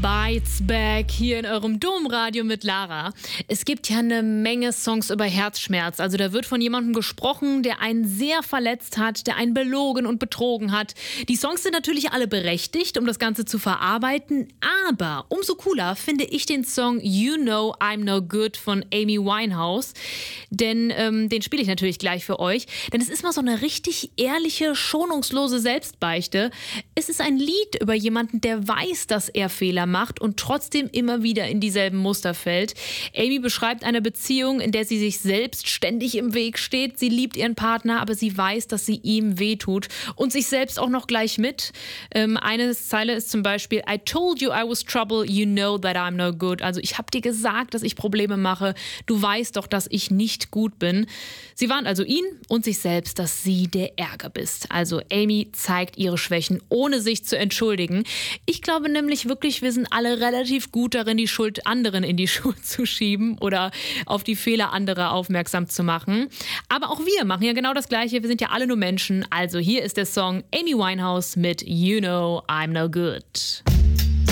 Bites Back hier in eurem Domradio mit Lara. Es gibt ja eine Menge Songs über Herzschmerz. Also da wird von jemandem gesprochen, der einen sehr verletzt hat, der einen belogen und betrogen hat. Die Songs sind natürlich alle berechtigt, um das Ganze zu verarbeiten. Aber umso cooler finde ich den Song You Know I'm No Good von Amy Winehouse. Denn den spiele ich natürlich gleich für euch. Denn es ist mal so eine richtig ehrliche, schonungslose Selbstbeichte. Es ist ein Lied über jemanden, der weiß, dass er Fehler macht und trotzdem immer wieder in dieselben Muster fällt. Amy beschreibt eine Beziehung, in der sie sich selbst ständig im Weg steht. Sie liebt ihren Partner, aber sie weiß, dass sie ihm wehtut und sich selbst auch noch gleich mit. Eine Zeile ist zum Beispiel I told you I was trouble, you know that I'm no good. Also ich habe dir gesagt, dass ich Probleme mache. Du weißt doch, dass ich nicht gut bin. Sie warnt also ihn und sich selbst, dass sie der Ärger bist. Also Amy zeigt ihre Schwächen, ohne sich zu entschuldigen. Ich glaube nämlich wirklich, wir sind alle relativ gut darin, die Schuld anderen in die Schuhe zu schieben oder auf die Fehler anderer aufmerksam zu machen. Aber auch wir machen ja genau das Gleiche. Wir sind ja alle nur Menschen. Also hier ist der Song Amy Winehouse mit You Know I'm No Good.